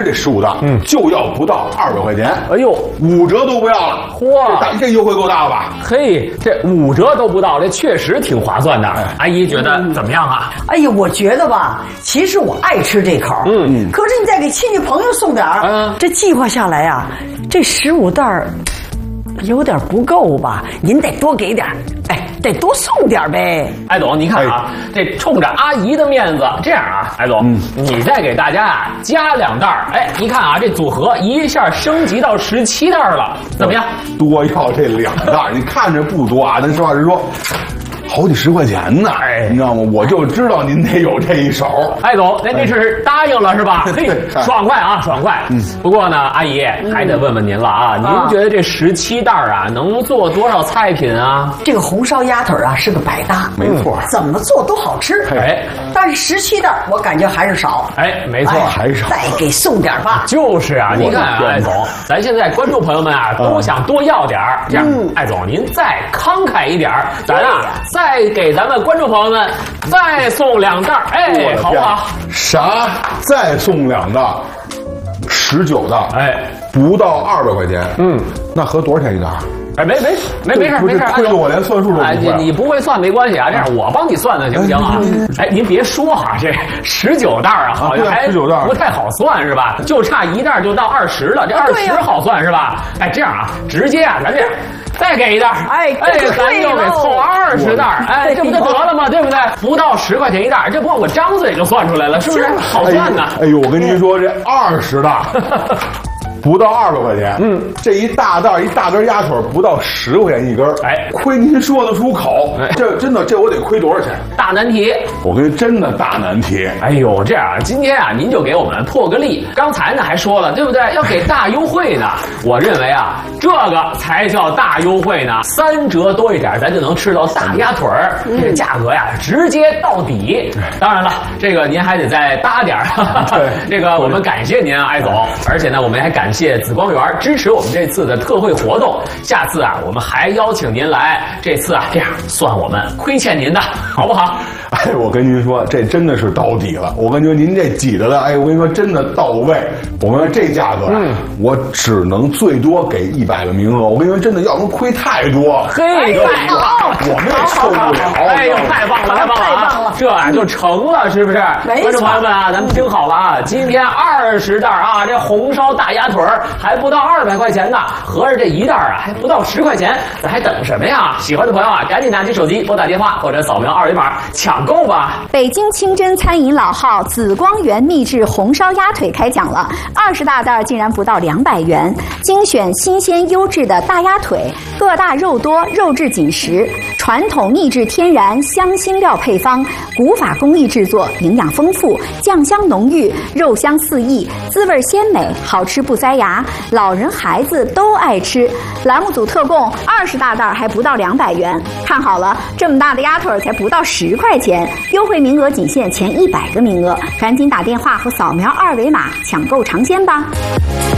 这15袋，就要不到200块钱。 哎呦 ，5折都不要了。 嚯， 这优惠够大了吧？ 嘿，这5折都不到，这确实挺划算的。阿姨觉得怎么样啊？ 哎呀，我觉得吧，其实我爱吃这口，可是你再给亲戚朋友送点儿，这计划下来啊，这15袋儿有点不够吧？您得多给点儿，哎，得多送点儿呗。 艾总，你看啊，这冲着阿姨的面子，这样啊，艾总，你再给大家啊加2袋儿，哎，你看啊，这组合一下升级到17袋了，怎么样？ 多要这2袋，你看着不多啊，咱实话实说。好几10块钱呢，你知道吗？我就知道您得有这一手。 艾总，那这是答应了是吧？嘿，爽快啊，爽快。不过呢，阿姨还得问问您了啊，您觉得这17袋啊能做多少菜品啊？ 这个红烧鸭腿啊是个百搭， 没错， 怎么做都好吃。 哎， 但是17袋我感觉还是少。 哎，没错， 还少。 再给送点吧。 就是啊，你看啊，艾总，咱现在观众朋友们啊都想多要点儿，这样，艾总您再慷慨一点儿，咱啊再给咱们观众朋友们再送2袋，哎，好不好？ 啥？再送2袋，19袋， 哎， 不到200块钱。那合多少钱一袋？ 哎，没事， 亏得我连算数都不会。 哎，你不会算没关系啊，这样我帮你算算行不行啊？哎，您别说哈，这19袋啊，好像还 19袋不太好算是吧？就差1袋就到20了，这20好算是吧？哎，这样啊，直接啊，咱这再给1袋，哎，咱就给凑20袋，哎，这不就得了吗？对不对？不到10块钱一袋，这不我张嘴就算出来了，是不是？好算呢。 哎呦，我跟您说，这20袋。不到200块钱，这一大根鸭腿不到10块钱一根，哎，亏您说得出口，这真的，这我得亏多少钱？ 大难题， 我跟真的大难题。 哎呦，这样啊，今天啊，您就给我们破个例。刚才呢还说了，对不对？要给大优惠呢。我认为啊，这个才叫大优惠呢，3折多一点，咱就能吃到大鸭腿儿，这个价格呀，直接到底。当然了，这个您还得再搭点儿。这个我们感谢您啊，艾总，而且呢，我们还感谢紫光园支持我们这次的特惠活动。下次啊，我们还邀请您来。这次啊，这样算我们亏欠您的，好不好？ 哎，我跟您说，这真的是到底了。我跟您说，您这挤的了，哎，我跟你说，真的到位。我们说这价格，我只能最多给100个名额。我跟你说，真的，要不亏太多。 嘿， 我们也受不了。 哎呦，太棒了，太棒了，太棒了！这啊就成了，是不是？观众朋友们啊，咱们听好了啊，今天20袋啊，这红烧大鸭腿还不到200块钱呢，合着这1袋啊还不到10块钱，咱还等什么呀？喜欢的朋友啊，赶紧拿起手机拨打电话或者扫描2维码抢购吧！ 北京清真餐饮老号紫光园秘制红烧鸭腿开讲了，20大袋竟然不到200元，精选新鲜优质的大鸭腿，个大肉多，肉质紧实，传统秘制天然香辛料配方，古法工艺制作，营养丰富，酱香浓郁，肉香四溢，滋味鲜美，好吃不塞牙，老人孩子都爱吃。栏目组特供20大袋还不到200元，看好了，这么大的鸭腿才不到10块钱，优惠名额仅限前100个名额，赶紧打电话和扫描2维码抢购尝鲜吧。